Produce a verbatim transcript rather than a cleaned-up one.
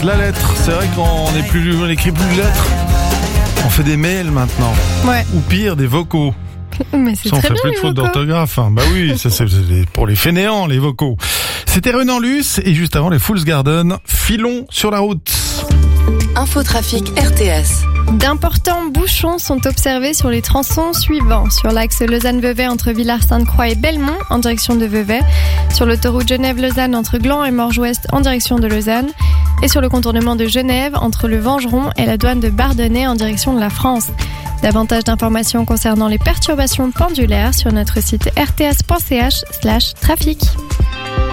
la lettre. C'est vrai qu'on n'est plus, on n'écrit plus de lettres. On fait des mails maintenant. Ouais. Ou pire, des vocaux. Mais c'est Ça, on très fait bien, plus de les fautes vocaux. d'orthographe. Hein. Bah oui, ça c'est pour les fainéants, les vocaux. C'était Renan Luce et juste avant les Fools Garden, filons sur la route. Infotrafic R T S. D'importants bouchons sont observés sur les tronçons suivants. Sur l'axe Lausanne-Vevey entre Villars-Sainte-Croix et Belmont en direction de Vevey. Sur l'autoroute Genève-Lausanne entre Gland et Morges-Ouest en direction de Lausanne. Et sur le contournement de Genève entre le Vengeron et la douane de Bardonnay en direction de la France. Davantage d'informations concernant les perturbations pendulaires sur notre site r t s point c h slash trafic.